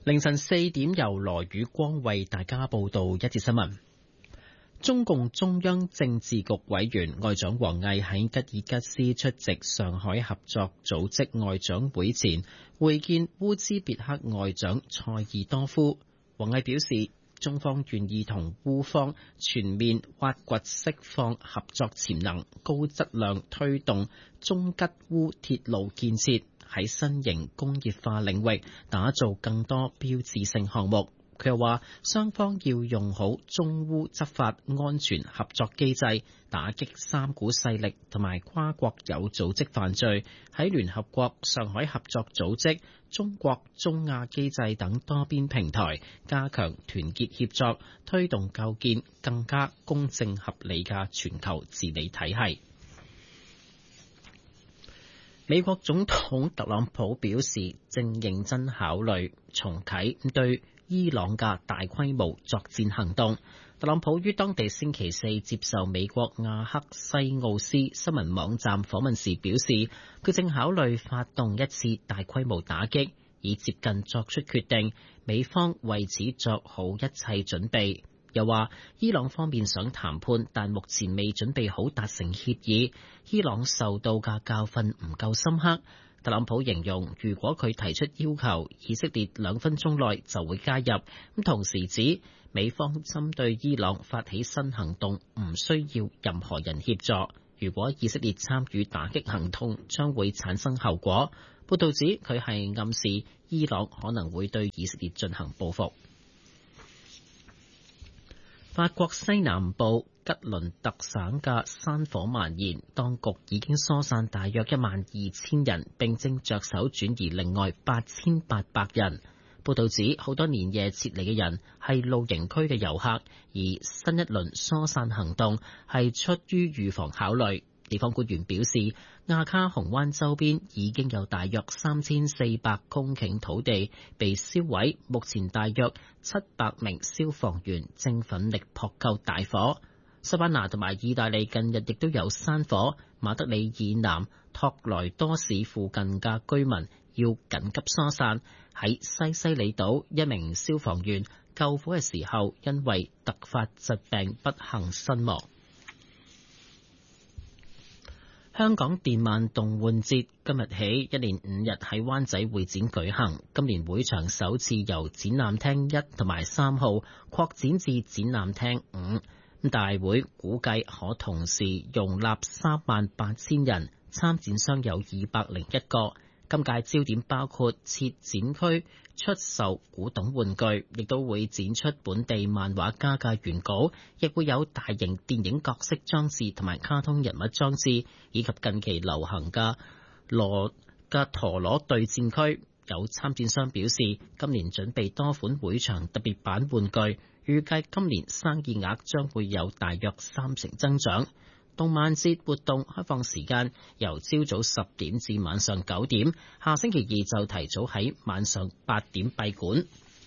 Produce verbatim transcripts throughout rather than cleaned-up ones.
凌晨四點由羅宇光為大家報道一節新聞。中共中央政治局委員外長王毅喺吉爾吉斯出席上海合作組織外長會前會見烏茲別克外長塞爾多夫。王毅表示，中方願意同烏方全面挖掘釋放合作潛能，高質量推動中吉烏鐵路建設，喺新型工業化領域打造更多標誌性項目。佢又話，雙方要用好中烏執法安全合作機制，打擊三股勢力同埋跨國有組織犯罪，喺聯合國、上海合作組織、中國中亞機制等多邊平台加強團結協作，推動構建更加公正合理嘅全球治理體系。美國總統特朗普表示，正認真考慮重啟對伊朗嘅大規模作戰行動。特朗普於當地星期四接受美國亞克西奧斯新聞網站訪問時表示，佢正考慮發動一次大規模打擊，已接近作出決定，美方為此作好一切準備。又話伊朗方面想談判，但目前未準備好達成協議。伊朗受到嘅教訓唔夠深刻。特朗普形容，如果佢提出要求，以色列兩分鐘內就會加入。咁同時指美方針對伊朗發起新行動，唔需要任何人協助。如果以色列參與打擊行動，將會產生後果。報道指佢係暗示伊朗可能會對以色列進行報復。法國西南部吉倫特省嘅山火蔓延，當局已經疏散大約一萬二千人，並正着手轉移另外八千八百人。報道指，好多連夜撤離嘅人係露營區嘅遊客，而新一輪疏散行動係出於預防考慮。地方官員表示，亞卡洪灣周邊已經有大約三千四百公頃土地被燒毀，目前大約七百名消防員正奮力撲救大火。西班牙同埋意大利近日亦都有山火，馬德里以南托萊多市附近嘅居民要緊急疏散。喺西西里島，一名消防員救火嘅時候因為突發疾病不幸身亡。香港電玩動玩節今日起一連五日喺灣仔會展舉行，今年會場首次由展覽廳一同埋三號擴展至展覽廳五，大會估計可同時容納三萬八千人，參展商有二百零一個。今屆焦點包括設展區出售古董玩具，亦都會展出本地漫畫家嘅原稿，亦會有大型電影角色裝置同埋卡通人物裝置，以及近期流行嘅羅嘅陀螺對戰區。有參展商表示，今年準備多款會場特別版玩具，預計今年生意額將會有大約三成增長。動漫節活動開放時間由朝早十點至晚上九點，下星期二就提早喺晚上八點閉館。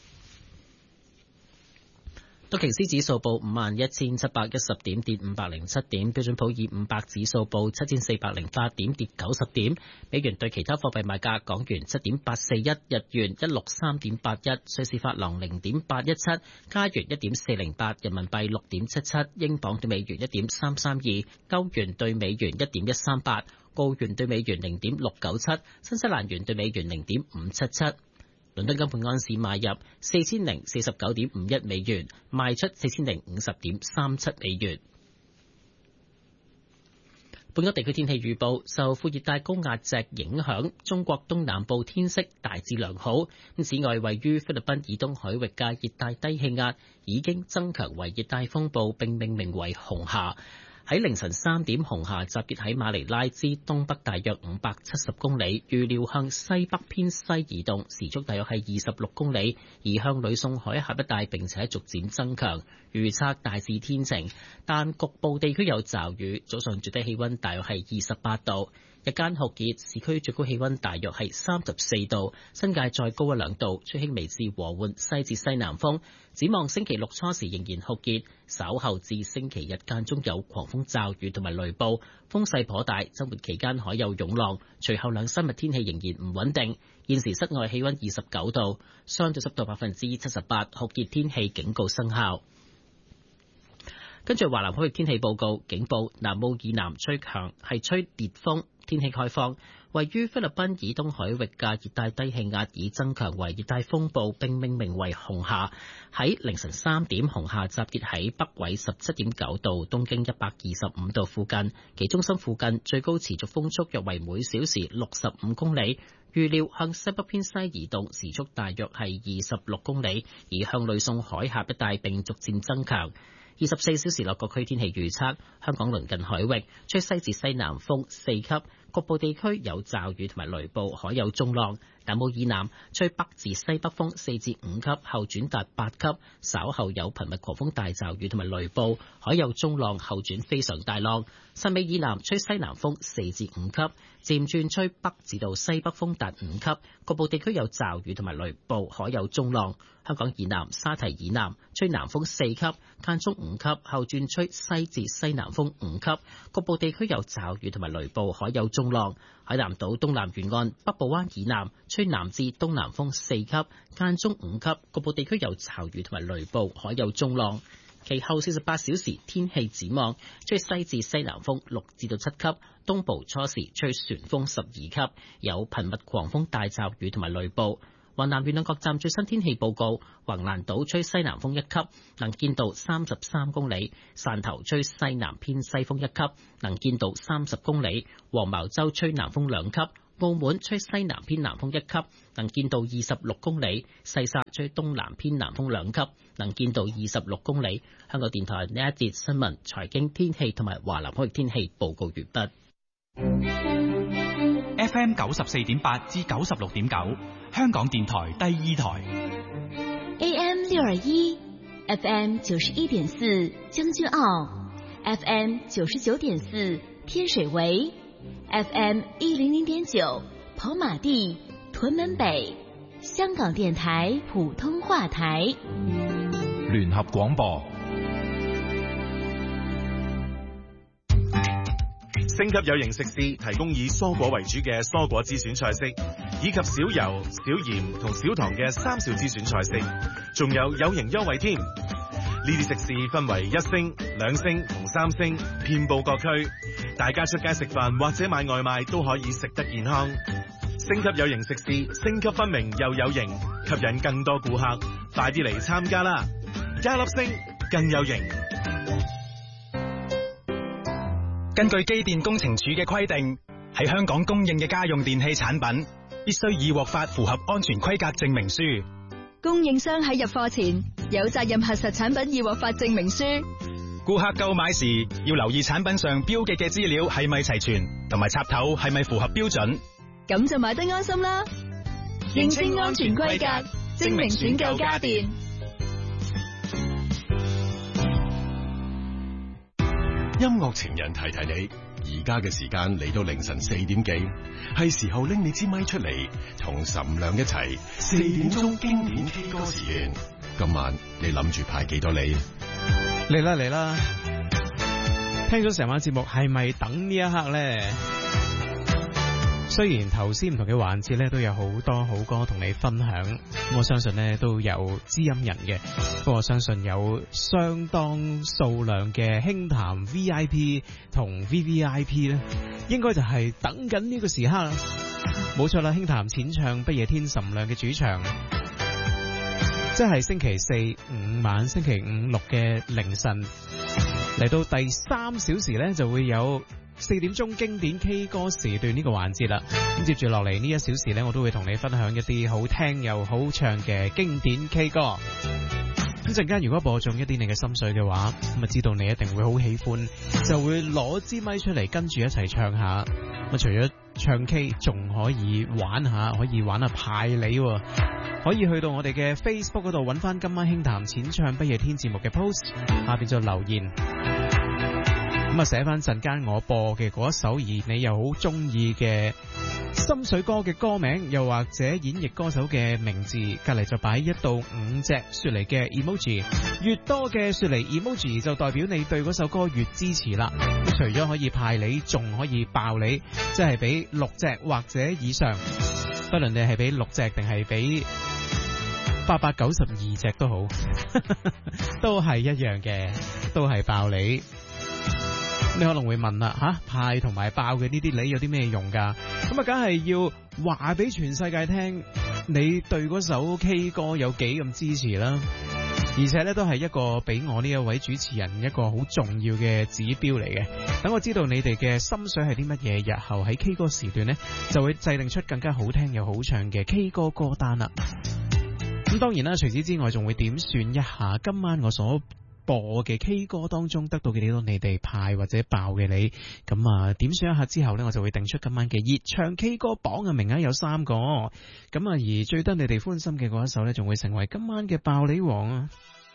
道瓊斯指數報五萬一千七百一十點，跌五百零七點；標準普爾五百指數報七千四百零八點，跌九十點。美元對其他貨幣賣價：港元七點八四一，日元一六三點八一，瑞士法郎零點八一七，加元一點四零八，人民幣六點七七，英鎊對美元一點三三二，歐元對美元一點一三八，澳元對美元零點六九七，新西蘭元對美元零點五七七。倫敦金本安士買入四千零四十九點五一美元，賣出四千零五十點三七美元。本港地區天氣預報，受副熱帶高壓脊影響，中國東南部天色大致良好。此外，位於菲律賓以東海域嘅熱帶低氣壓已經增強為熱帶風暴，並命名為紅霞。喺凌晨三點，紅霞集結喺馬尼拉之東北大約五百七十公里，預料向西北偏西移動，時速大約係二十六公里，移向呂宋海峽一帶，並且逐漸增強。預測大致天晴，但局部地區有驟雨。早上最低氣溫大約係二十八度， 日間酷熱，市區最高氣溫大約係三十四度，新界再高一兩度，吹輕微至和緩西至西南風。展望星期六初時仍然酷熱，稍後至星期日間中有狂風驟雨同埋雷暴，風勢頗大。週末期間海有湧浪，隨後兩三日天氣仍然唔穩定。現時室外氣溫二十九度，相對濕度百分之七十八，酷熱天氣警告生效。跟住華南海域天氣報告，警報南澳以南吹強，係吹烈風，天氣開放。位於菲律賓以東海域嘅熱帶低氣壓已增強為熱帶風暴，並命名為紅夏。喺凌晨三點，紅夏集結喺北緯十七點九度、東經一百二十五度附近，其中心附近最高持續風速約為每小時六十五公里。預料向西北偏西移動，時速大約係二十六公里，而向呂宋海峽一帶並逐漸增強。二十四小時內各區天氣預測：香港鄰近海域吹西至西南風四級，局部地區有驟雨同埋雷暴，海有中浪。南澳以南吹北至西北風四至五級，後轉達八級，稍後有頻密狂風大驟雨同埋雷暴，海有中浪，後轉非常大浪。汕尾以南吹西南風四至五級，漸轉吹北至到西北風達五級，局部地區有驟雨同埋雷暴，海有中浪。香港以南沙堤以南吹南風四級，間中五級，後轉吹西至西南風五級，局部地區有驟雨同埋雷暴，海有中浪。海南島東南沿岸北部灣以南吹南至東南風四級，間中五級，局部地區有驟雨同埋雷暴，海有中浪。其後四十八小時天氣展望，吹西至西南風六至到七級，東部初時吹旋風十二級，有頻密狂風大驟雨同埋雷暴。華南沿岸各站最新天氣報告：橫瀾島吹西南風一級，能見度三十三公里；汕頭吹西南偏西風一級，能見度三十公里；黃茅洲吹南風兩級；澳門吹西南偏南風一級，能見度二十六公里；西沙吹東南偏南風兩級，能見度二十六公里。香港電台呢一節新聞、財經、天氣同埋華南海域天氣報告完畢。 F M 九十四點八至九十六點九，香港電台第二台。 A M 六二一 ，F M 九十一點四將軍澳 ，F M 九十九點四天水圍 ，F M 一零零點九跑馬地屯門北，香港電台普通話台。 聯合廣播。 星級有型食肆提供以蔬果為主嘅蔬果之選菜式，以及少油、少鹽同少糖嘅三少之選菜式，仲有有型優惠添。呢啲食肆分為一星、兩星同三星，遍佈各區，大家出街食飯或者買外賣都可以食得健康。星級有型食肆，星級分明又有型，吸引更多顧客，快啲嚟參加啦！加粒星更有型。 根據機電工程署嘅規定，喺香港供應嘅家用電器產品必須已獲發符合安全規格證明書。 供應商喺入貨前有責任核實產品已獲發證明書。 顧客購買時要留意產品上標記嘅資料係咪齊全，同埋插頭係咪符合標準， 咁就買得安心啦。認清安全規格，證明選購家電。 音樂情人提提你，而家嘅時間嚟到凌晨四點幾，係時候拎你支咪出嚟，同岑亮一齊四點鐘經典 K 歌時段。今晚你諗住派幾多你？ 嚟啦嚟啦！聽咗成晚節目，係咪等呢一刻呢？雖然頭先唔同嘅環節咧都有好多好歌同你分享，我相信咧都有知音人嘅，不過我相信有相當數量嘅輕談 V I P 同 V V I P 咧，應該就係等緊呢個時刻啦。冇錯啦，輕談淺唱不夜天岑亮嘅主場，即係星期四五晚、星期五六嘅凌晨嚟到第三小時咧，就會有四點鐘經典 K 歌時段呢個環節啦。咁接住落嚟呢一小時呢，我都會同你分享一啲好聽又好唱嘅經典 K 歌。咁陣間如果播中一啲你嘅心水嘅話，咁啊知道你一定會好喜歡，就會攞支咪出嚟跟住一齊唱下。咁除咗唱 K， 仲可以玩下，可以玩下派你，可以去到我哋嘅 Facebook 嗰度揾翻今晚輕談淺唱不夜天節目嘅 post， 下邊就留言。 咁啊寫翻陣間我播嘅嗰一首而你又好中意嘅心水歌嘅歌名，又或者演繹歌手嘅名字，隔籬就擺一到五隻雪梨嘅 emoji， 越多嘅雪梨 emoji 就代表你對嗰首歌越支持啦。除咗可以派你，仲可以爆你，即係俾六隻或者以上，不論你係俾六隻定係俾八百九十二隻都好，都係一樣嘅，都係爆你。你可能會問啦，吓、啊、派同埋爆嘅呢啲梨有啲咩用噶？咁啊，梗係要話俾全世界聽，你對嗰首 K 歌有幾咁支持啦。而且咧，都係一個俾我呢一位主持人一個好重要嘅指標嚟嘅。等我知道你哋嘅心水係啲乜嘢，日後喺 K 歌時段呢，就會制定出更加好聽又好唱嘅 K 歌歌單啦。咁當然啦，除此之外，仲會點算一下今晚我所播嘅 K 歌當中得到嘅幾多你哋派或者爆嘅你。咁啊，點算一下之後呢，我就會定出今晚嘅熱唱 K 歌榜嘅名額有三個。咁啊，而最得你哋歡心嘅嗰一首呢，仲會成為今晚嘅爆你王啊！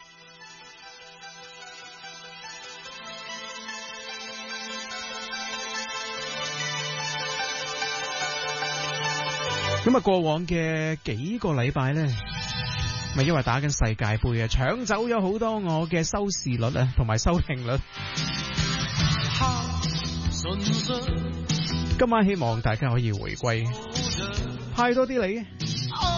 咁啊，過往嘅幾個禮拜呢，咪因為打緊世界盃啊，搶走咗好多我嘅收視率啊，同埋收聽率。今晚希望大家可以回歸，派多啲你。